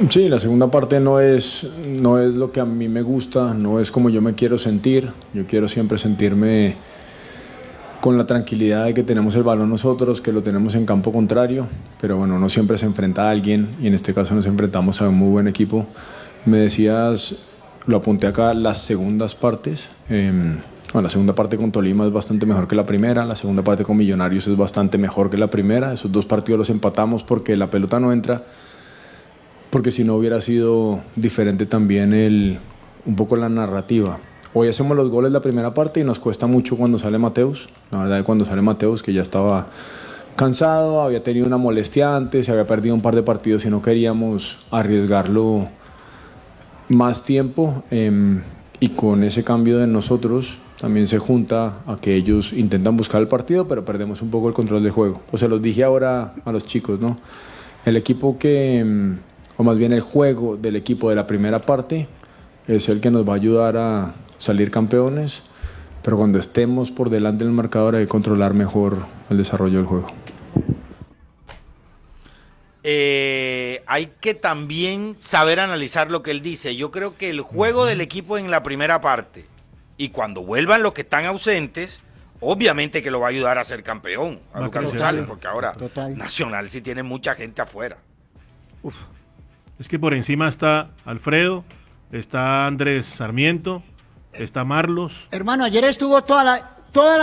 Sí, la segunda parte no es lo que a mí me gusta, no es como yo me quiero sentir. Yo quiero siempre sentirme con la tranquilidad de que tenemos el balón nosotros, que lo tenemos en campo contrario, pero bueno, no siempre se enfrenta a alguien y en este caso nos enfrentamos a un muy buen equipo. Me decías, lo apunté acá, las segundas partes. Bueno, la segunda parte con Tolima es bastante mejor que la primera, la segunda parte con Millonarios es bastante mejor que la primera. Esos dos partidos los empatamos porque la pelota no entra, porque si no hubiera sido diferente también un poco la narrativa. Hoy hacemos los goles la primera parte y nos cuesta mucho cuando sale Mateus. La verdad es que cuando sale Mateus, que ya estaba cansado, había tenido una molestia antes, se había perdido un par de partidos y no queríamos arriesgarlo más tiempo. Y con ese cambio de nosotros también se junta a que ellos intentan buscar el partido, pero perdemos un poco el control del juego. Pues se los dije ahora a los chicos, ¿no? El equipo o más bien el juego del equipo de la primera parte es el que nos va a ayudar a salir campeones, pero cuando estemos por delante del marcador hay que controlar mejor el desarrollo del juego. Hay que también saber analizar lo que él dice. Yo creo que el juego del equipo en la primera parte y cuando vuelvan los que están ausentes, obviamente que lo va a ayudar a ser campeón a Lucas González, porque ahora Nacional sí tiene mucha gente afuera. Uf. Es que por encima está Alfredo, está Andrés Sarmiento, está Marlos. Hermano, ayer estuvo toda la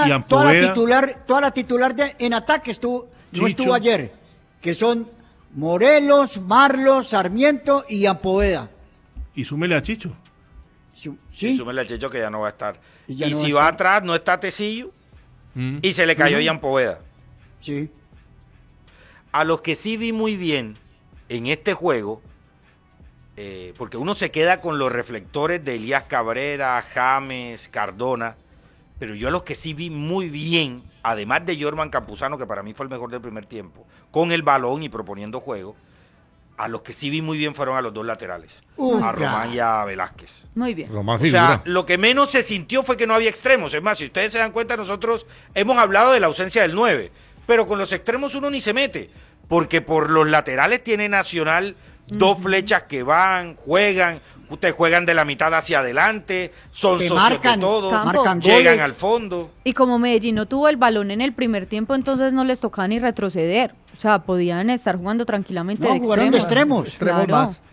titular en ataque estuvo, no estuvo ayer, que son Morelos, Marlos, Sarmiento y Ampoveda. Y súmele a Chicho. Sí, y súmele a Chicho que ya no va a estar. Y si va atrás, no está Tecillo y se le cayó Ian Poveda. Sí. A los que sí vi muy bien en este juego, porque uno se queda con los reflectores de Elías Cabrera, James, Cardona, pero yo a los que sí vi muy bien, además de Jorman Campuzano, que para mí fue el mejor del primer tiempo, con el balón y proponiendo juego, a los que sí vi muy bien fueron a los dos laterales, a Román y a Velázquez. Muy bien. O sea, lo que menos se sintió fue que no había extremos. Es más, si ustedes se dan cuenta, nosotros hemos hablado de la ausencia del 9, pero con los extremos uno ni se mete, porque por los laterales tiene Nacional dos flechas que van, juegan, ustedes juegan de la mitad hacia adelante, son socios de todos, llegan al fondo. Y como Medellín no tuvo el balón en el primer tiempo, entonces no les tocaba ni retroceder. O sea, podían estar jugando tranquilamente de extremos. Claro. Más.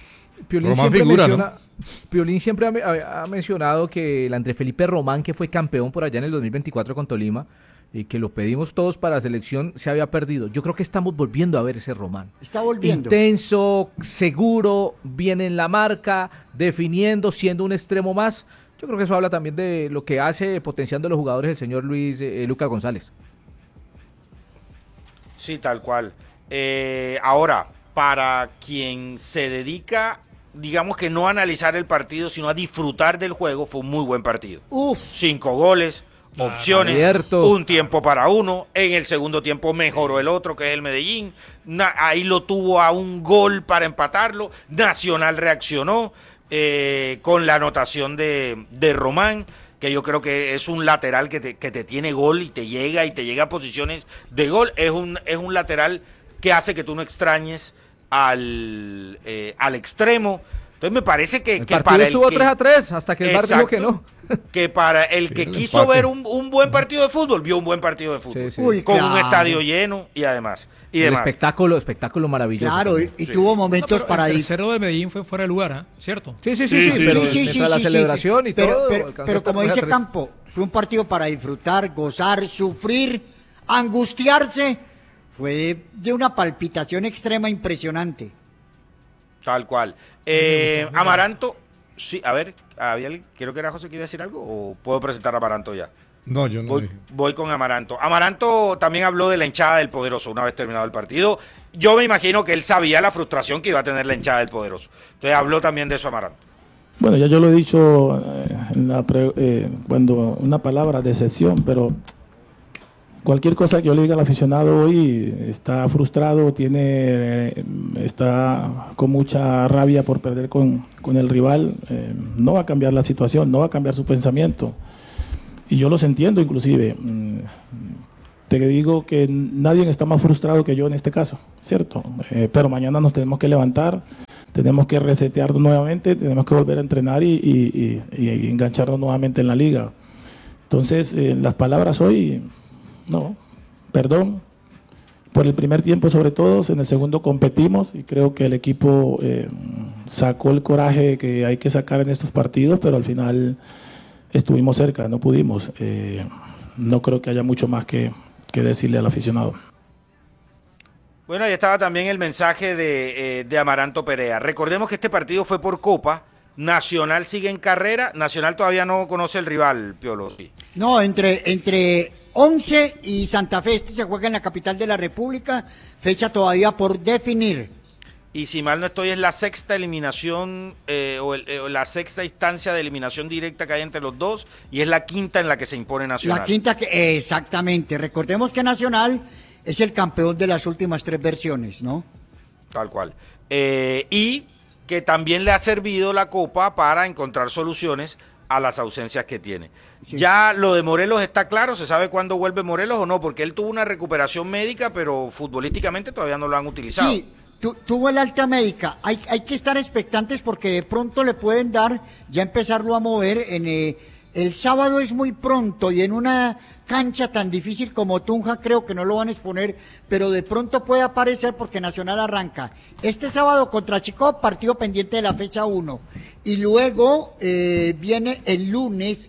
Piolín siempre ha mencionado que el André Felipe Román, que fue campeón por allá en el 2024 con Tolima, y que lo pedimos todos para la selección, se había perdido. Yo creo que estamos volviendo a ver ese Román. Está volviendo. Intenso, seguro, bien en la marca, definiendo, siendo un extremo más. Yo creo que eso habla también de lo que hace potenciando a los jugadores el señor Lucas González. Sí, tal cual. Ahora, para quien se dedica, digamos que no a analizar el partido, sino a disfrutar del juego, fue un muy buen partido. 5 goles. Opciones, abierto. Un tiempo para uno, en el segundo tiempo mejoró el otro, que es el Medellín, ahí lo tuvo a un gol para empatarlo, Nacional reaccionó con la anotación de Román, que yo creo que es un lateral que te tiene gol y te llega a posiciones de gol, es un lateral que hace que tú no extrañes al extremo. Entonces me parece que para el estuvo 3-3 hasta que el VAR dijo que no. Que para el que quiso ver un buen partido de fútbol, vio un buen partido de fútbol. Sí. Con un estadio lleno y además. Espectáculo maravilloso. Claro, y tuvo momentos para ir. El tercero de Medellín fue fuera de lugar, ¿cierto? Sí, pero mientras la celebración y todo. Pero como dice Campo, fue un partido para disfrutar, gozar, sufrir, angustiarse. Fue de una palpitación extrema impresionante. Tal cual. Amaranto, sí, a ver, quiero que era José que iba a decir algo, o puedo presentar a Amaranto ya. No, yo no. Voy con Amaranto. Amaranto también habló de la hinchada del Poderoso una vez terminado el partido. Yo me imagino que él sabía la frustración que iba a tener la hinchada del Poderoso. Entonces habló también de eso Amaranto. Bueno, ya yo lo he dicho cuando una palabra, decepción, pero cualquier cosa que yo le diga al aficionado hoy está frustrado, está con mucha rabia por perder con el rival, no va a cambiar la situación, no va a cambiar su pensamiento. Y yo los entiendo inclusive. Te digo que nadie está más frustrado que yo en este caso, ¿cierto? Pero mañana nos tenemos que levantar, tenemos que resetearnos nuevamente, tenemos que volver a entrenar y engancharnos nuevamente en la liga. Entonces, las palabras hoy, no, perdón, por el primer tiempo sobre todo, en el segundo competimos y creo que el equipo sacó el coraje que hay que sacar en estos partidos, pero al final estuvimos cerca, no pudimos. No creo que haya mucho más que decirle al aficionado. Bueno, ahí estaba también el mensaje de Amaranto Perea. Recordemos que este partido fue por Copa. Nacional sigue en carrera. Nacional todavía no conoce el rival, Piolo. Sí. No, entre 11 y Santa Fe, este se juega en la capital de la República, fecha todavía por definir. Y si mal no estoy, es la sexta eliminación o la sexta instancia de eliminación directa que hay entre los dos, y es la quinta en la que se impone Nacional. La quinta, exactamente. Recordemos que Nacional es el campeón de las últimas 3 versiones, ¿no? Tal cual. Y que también le ha servido la Copa para encontrar soluciones a las ausencias que tiene. Sí. Ya lo de Morelos está claro, ¿se sabe cuándo vuelve Morelos o no? Porque él tuvo una recuperación médica, pero futbolísticamente todavía no lo han utilizado. Sí, tuvo el alta médica. Hay que estar expectantes porque de pronto le pueden dar, ya empezarlo a mover. El sábado es muy pronto y en una cancha tan difícil como Tunja creo que no lo van a exponer, pero de pronto puede aparecer porque Nacional arranca este sábado contra Chico, partido pendiente de la fecha 1, y luego viene el lunes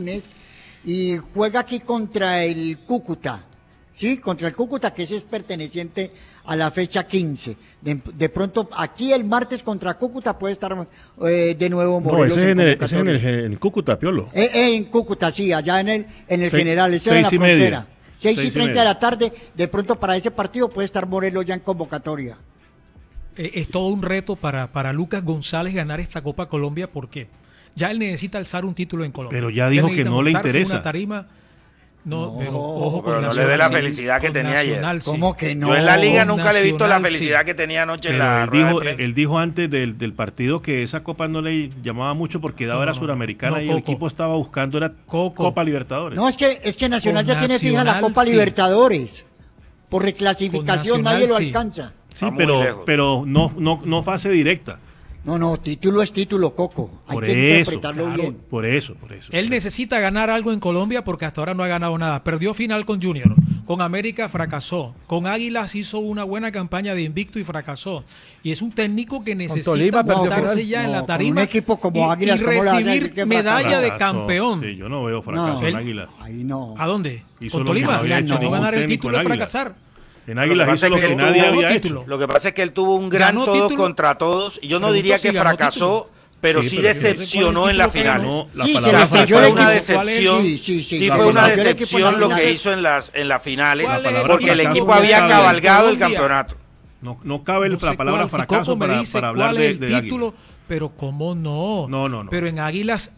y juega aquí contra el Cúcuta, ¿sí? Contra el Cúcuta, que ese es perteneciente a la fecha 15. De pronto, aquí el martes contra Cúcuta puede estar de nuevo Morelos. No, ese es en Cúcuta, Piolo. En Cúcuta, sí, allá en el General, ese era la frontera. 6:30 de la tarde, de pronto para ese partido puede estar Morelos ya en convocatoria. Es todo un reto para Lucas González ganar esta Copa Colombia, porque ya él necesita alzar un título en Colombia. Pero ya dijo que no le interesa. Una tarima. No, pero ojo, pero no le ve la felicidad que tenía ayer. ¿Cómo que no? Yo en la liga nunca le he visto la felicidad que tenía anoche en la rueda de prensa. Él dijo antes del partido que esa copa no le llamaba mucho porque era suramericana y el equipo estaba buscando Copa Libertadores. No, es que Nacional ya tiene fija la Copa Libertadores. Por reclasificación nadie lo alcanza. Sí, pero no fase directa. No, título es título, Coco. Hay que interpretarlo bien. Por eso. Él necesita ganar algo en Colombia porque hasta ahora no ha ganado nada. Perdió final con Junior, con América fracasó, con Águilas hizo una buena campaña de invicto y fracasó. Y es un técnico que necesita montarse ya en la tarima un equipo como Águilas, y recibir medalla de campeón. Sí, yo no veo fracaso en Águilas. Ahí no. ¿A dónde? ¿Con Tolima? No ganar el título es fracasar. En Águilas hizo lo que nadie había hecho. Lo que pasa es que él tuvo un gran todos contra todos, y yo no diría que fracasó, pero sí decepcionó en la final. Fue una decepción. Sí, fue una decepción lo que hizo en las finales, porque el equipo había cabalgado el campeonato. No cabe la palabra fracaso para hablar de título, pero cómo no. No. Pero en Águilas.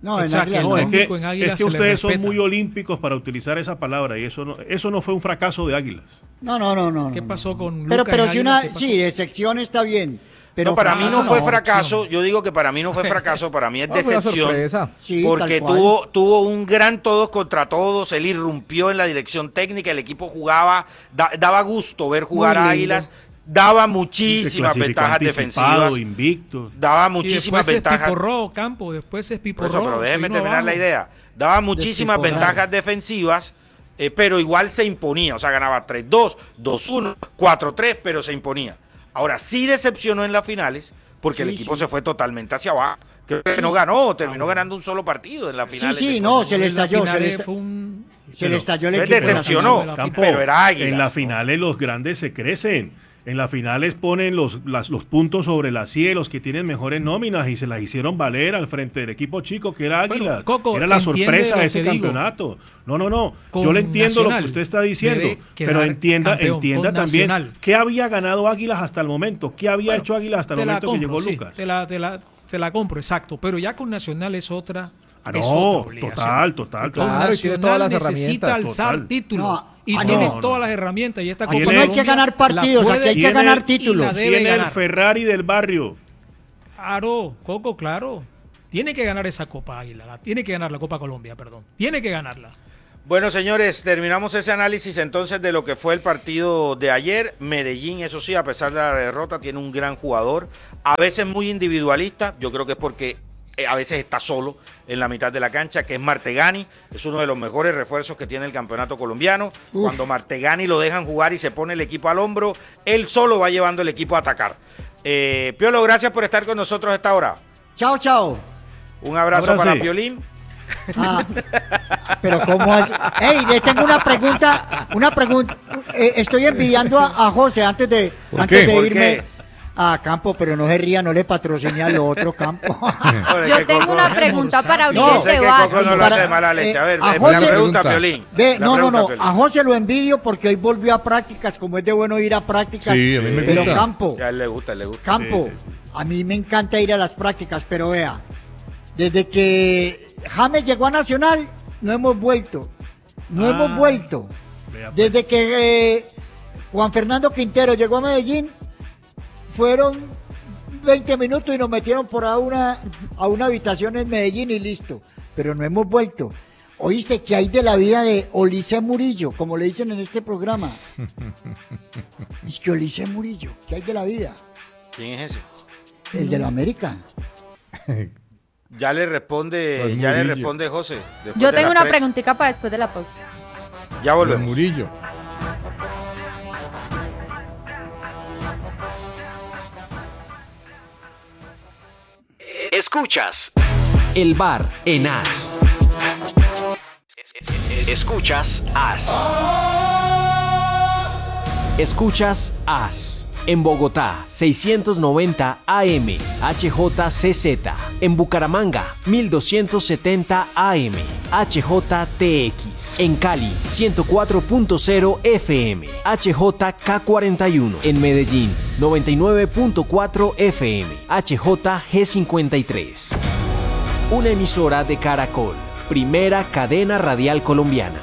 Es que ustedes son muy olímpicos para utilizar esa palabra y eso no fue un fracaso de Águilas. No. ¿Qué pasó con Lucas? Pero si decepción está bien. Pero para mí no fue fracaso. Yo digo que para mí no fue fracaso, para mí es decepción. Porque tuvo un gran todos contra todos. Él irrumpió en la dirección técnica, el equipo jugaba, daba gusto ver jugar a Águilas. Daba muchísimas ventajas defensivas. Invicto. Daba muchísimas ventajas. Después se espiporró. Pero déjeme terminar la idea. Daba muchísimas ventajas defensivas, pero igual se imponía. O sea, ganaba 3-2, 2-1, 4-3, pero se imponía. Ahora sí decepcionó en las finales, porque el equipo se fue totalmente hacia abajo. Creo que no ganó, terminó ganando un solo partido en la final. Se le estalló. Se le estalló el equipo. Decepcionó, pero era Águilas. En las finales los grandes se crecen. En las finales ponen los puntos sobre las CIE, los que tienen mejores nóminas, y se las hicieron valer al frente del equipo chico, que era Águilas. Coco, era la sorpresa de ese campeonato. No. Yo le entiendo lo que usted está diciendo, pero entienda también qué había ganado Águilas hasta el momento. ¿Qué había hecho Águilas hasta el momento que llegó Lucas? Te la compro, exacto. Pero ya con Nacional es otra. Total. Claro, tiene todas las necesita alzar títulos. Y tiene todas las herramientas. Y esta Copa no hay que ganar partidos, aquí hay que ganar títulos. Tiene el Ferrari del barrio. Coco, claro. Tiene que ganar esa Copa Águila. Tiene que ganar la Copa Colombia, Tiene que ganarla. Bueno, señores, terminamos ese análisis entonces de lo que fue el partido de ayer. Medellín, eso sí, a pesar de la derrota, tiene un gran jugador. a veces muy individualista, yo creo que es porque a veces está solo en la mitad de la cancha, que es Martegani, es uno de los mejores refuerzos que tiene el campeonato colombiano. Cuando Martegani lo dejan jugar y se pone el equipo al hombro, él solo va llevando el equipo a atacar. Piolo, gracias por estar con nosotros a esta hora. Chao, chao. Un abrazo para Piolín. Pero ¿cómo es? Ey, le tengo una pregunta. Estoy enviando a José antes de irme a Campo, pero no se ría, no le patrociné al otro Campo. Yo tengo una pregunta para abrir el debate. Coco no lo hace mala leche. A ver, a la José, pregunta, Piolín. No, a José lo envidio porque hoy volvió a prácticas, como es de bueno ir a prácticas. Sí, a mí me pero gusta. Campo. Ya le gusta. Campo, a mí me encanta ir a las prácticas, pero vea, desde que James llegó a Nacional, no hemos vuelto. Desde que Juan Fernando Quintero llegó a Medellín, fueron 20 minutos y nos metieron por a una habitación en Medellín y listo. Pero no hemos vuelto. ¿Oíste qué hay de la vida de Oliseh Murillo, como le dicen en este programa? Es que Oliseh Murillo, ¿qué hay de la vida? ¿Quién es ese? El de la América. Ya le responde José. Yo tengo una preguntita para después de la pausa. Ya volvemos. Murillo. Escuchas El Bar en AS. Escuchas AS. Escuchas AS. En Bogotá, 690 AM, HJCZ. En Bucaramanga, 1270 AM, HJTX. En Cali, 104.0 FM, HJK41. En Medellín, 99.4 FM, HJG53. Una emisora de Caracol, primera cadena radial colombiana.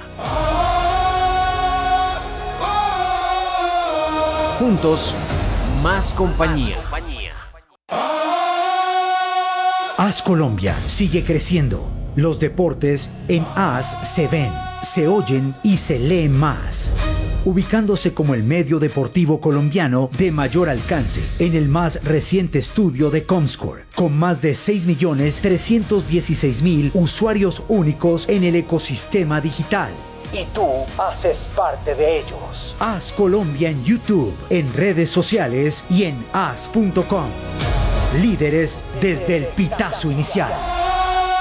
Juntos, más compañía. AS Colombia sigue creciendo. Los deportes en AS se ven, se oyen y se leen más. Ubicándose como el medio deportivo colombiano de mayor alcance en el más reciente estudio de Comscore, con más de 6.316.000 usuarios únicos en el ecosistema digital. Y tú haces parte de ellos. AS Colombia en YouTube, en redes sociales y en as.com. Líderes desde el pitazo inicial.